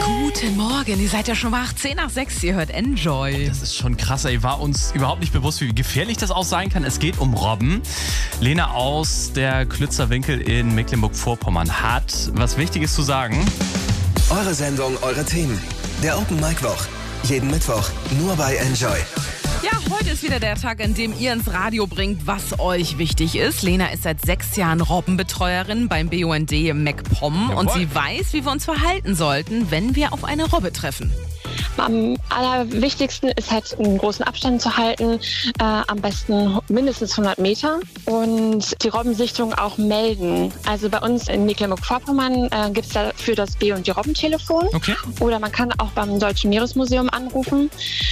Guten Morgen, ihr seid ja schon wach. 10 nach 6, ihr hört Enjoy. Das ist schon krass, ey. War uns überhaupt nicht bewusst, wie gefährlich das auch sein kann. Es geht um Robben. Lena aus der Klützer Winkel in Mecklenburg-Vorpommern hat was Wichtiges zu sagen. Eure Sendung, eure Themen. Der Open Mic Woch. Jeden Mittwoch nur bei Enjoy. Ja, heute ist wieder der Tag, an dem ihr ins Radio bringt, was euch wichtig ist. Lena ist seit 6 Jahren Robbenbetreuerin beim BUND MacPom und sie weiß, wie wir uns verhalten sollten, wenn wir auf eine Robbe treffen. Am allerwichtigsten ist halt einen großen Abstand zu halten, am besten mindestens 100 Meter und die Robbensichtung auch melden. Also bei uns in Mecklenburg-Vorpommern gibt es dafür das BUND Robbentelefon. Okay. Oder man kann auch beim Deutschen Meeresmuseum anrufen.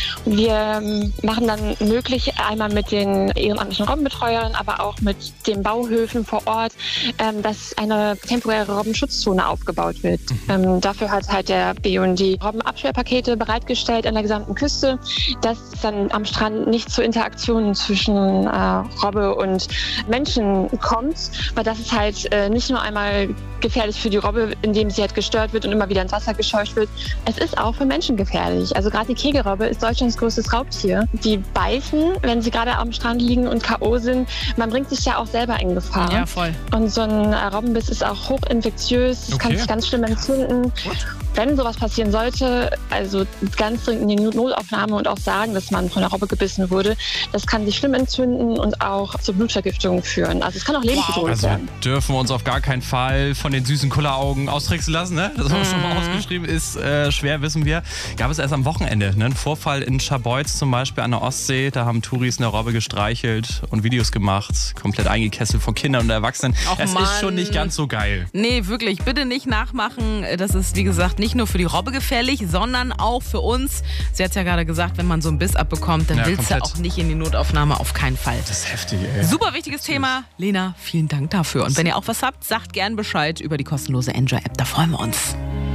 Wir machen dann möglich, einmal mit den ehrenamtlichen Robbenbetreuern, aber auch mit den Bauhöfen vor Ort, dass eine temporäre Robbenschutzzone aufgebaut wird. Dafür hat halt der BUND Robbenabsperrpakete bereitgestellt an der gesamten Küste, dass es dann am Strand nicht zu Interaktionen zwischen Robbe und Menschen kommt, weil das ist halt nicht nur einmal gefährlich für die Robbe, indem sie halt gestört wird und immer wieder ins Wasser gescheucht wird. Es ist auch für Menschen gefährlich. Also gerade die Kegelrobbe ist Deutschlands größtes Raubtier. Die beißen, wenn sie gerade am Strand liegen und K.O. sind. Man bringt sich ja auch selber in Gefahr. Ja, voll. Und so ein Robbenbiss ist auch hochinfektiös. Es kann sich ganz schlimm entzünden. Wenn sowas passieren sollte, also ganz dringend in die Notaufnahme und auch sagen, dass man von einer Robbe gebissen wurde, das kann sich schlimm entzünden und auch zur Blutvergiftung führen. Also es kann auch lebensbedrohlich werden. Dürfen wir uns auf gar keinen Fall von den süßen Kulleraugen austricksen lassen, ne? Das haben wir schon mal ausgeschrieben, ist schwer, wissen wir. Gab es erst am Wochenende, ne? Ein Vorfall in Scharbeutz zum Beispiel an der Ostsee, da haben Touris eine Robbe gestreichelt und Videos gemacht, komplett eingekesselt von Kindern und Erwachsenen. Es ist schon nicht ganz so geil. Nee, wirklich, bitte nicht nachmachen. Das ist, wie gesagt, nicht nur für die Robbe gefährlich, sondern auch für uns. Sie hat es ja gerade gesagt, wenn man so einen Biss abbekommt, dann willst du auch nicht in die Notaufnahme, auf keinen Fall. Das ist heftig, ey. Super wichtiges Thema. Lena, vielen Dank dafür. Und wenn ihr auch was habt, sagt gern Bescheid über die kostenlose Enjoy-App. Da freuen wir uns.